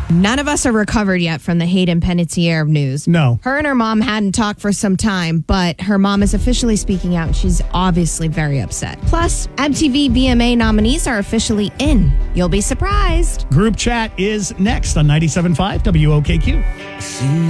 None of us are recovered yet from the Hayden Panettiere news. No. Her and her mom hadn't talked for some time, but her mom is officially speaking out. She's obviously very upset. Plus, MTV VMA nominees are officially in. You'll be surprised. Group chat is next on 97.5 WOKQ.